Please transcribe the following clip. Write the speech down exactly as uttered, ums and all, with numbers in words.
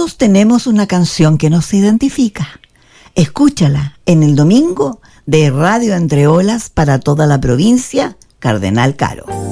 Todos tenemos una canción que nos identifica. Escúchala en el domingo de Radio Entre Olas para toda la provincia, Cardenal Caro.